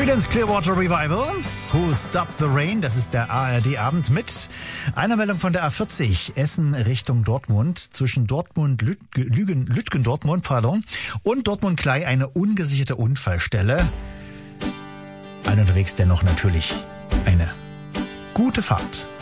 Creedence Clearwater Revival, Who Stopped the Rain, das ist der ARD-Abend mit einer Meldung von der A40, Essen Richtung Dortmund, zwischen Lütgendortmund, und Dortmund-Klei eine ungesicherte Unfallstelle. Allen unterwegs dennoch natürlich eine gute Fahrt.